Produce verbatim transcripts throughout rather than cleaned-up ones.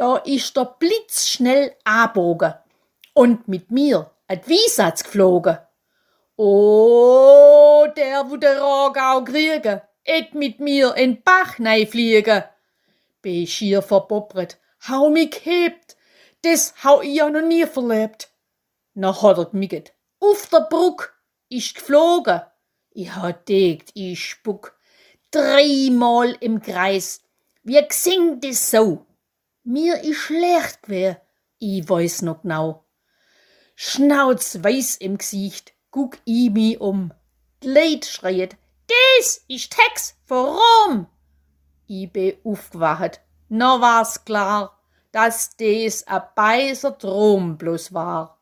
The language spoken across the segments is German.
Da ist der blitzschnell anbogen und mit mir ein Wiesatz geflogen. Oh, der wo der Ragau kriegen, et mit mir in Bach fliegen. Bin schier verboppert, hau mich gehebt, das hau ich ja noch nie verlebt. Nach hat er gmigget, auf der Brück, ist geflogen. Ich hab gedacht, ich spuck, dreimal im Kreis, wie gsingt das so? Mir ist schlecht gewesen, ich weiß noch genau. Schnauzweiß im Gesicht, guck ich mi um. Die Leute schreit, das ist Hex, warum? Ich bin aufgewacht, no war's klar, dass des a beiser Traum bloß war.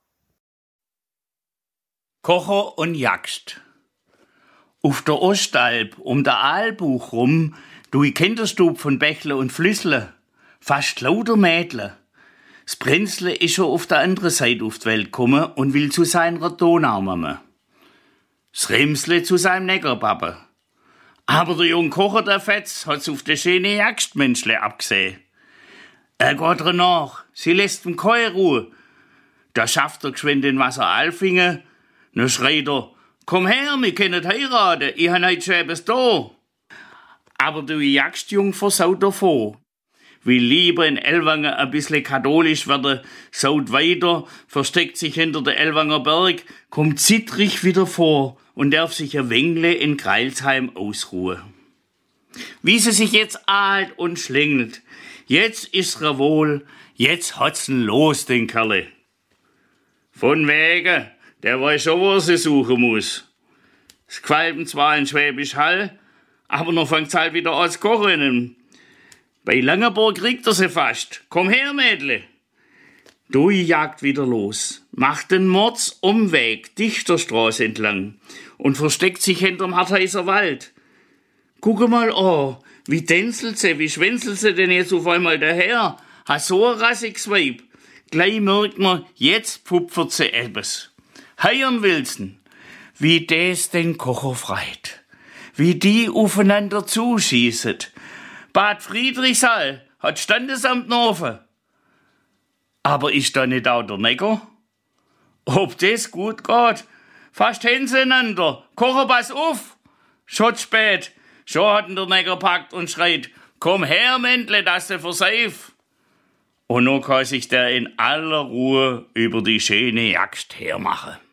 Kocher und Jagst. Auf der Ostalb um der Aalbuch rum, du i Kinderstub von Bächle und Flüssle, fast lauter Mädle. Das Prinzle ist schon auf der anderen Seite auf die Welt gekommen und will zu seiner Donaumamme. Das Remsle zu seinem Neckerpappe. Aber der junge Kocher, der Fetz, hat's auf de schöne Jagdmenschle abgesehen. Er geht ihr nach, sie lässt ihm keine Ruhe. Da schafft er geschwind den Wasseralfingen, nur schreit er, komm her, wir können heiraten, ich han heut schon etwas da. Aber du Jagdjung versaut davor. Will lieber in Ellwangen ein bisschen katholisch werden, saut weiter, versteckt sich hinter der Ellwanger Berg, kommt zittrig wieder vor und darf sich ein Wengle in Greilsheim ausruhen. Wie sie sich jetzt ahlt und schlängelt, jetzt ist's ihr wohl, jetzt hat's ihn los, den Kerle. Von wegen, der weiß schon, wo er sie suchen muss. Es qualmt zwar in Schwäbisch Hall, aber noch fängt's halt wieder an zu kochen. Bei Langerburg kriegt er sie fast. Komm her, Mädle. Du jagt wieder los, macht den Mordsumweg Dichterstraße entlang und versteckt sich hinterm Hartheiser Wald. Gucke mal an, wie tänzelt sie, wie schwänzelt sie denn jetzt auf einmal daher? Hat so ein rassiges Weib. Gleich merkt man, jetzt pfupfert sie etwas. Heiern willsten, wie des den Kocher freit, wie die aufeinander zuschießen. Bad Friedrichshall hat Standesamt offen. Aber ist da nicht auch der Necker? Ob das gut geht? Fast hintereinander. Kocher, pass auf! Schon spät. Schon hat ihn der Necker packt und schreit, komm her, Mändle, dass du verseif. Und nun kann sich der in aller Ruhe über die schöne Jagd hermachen.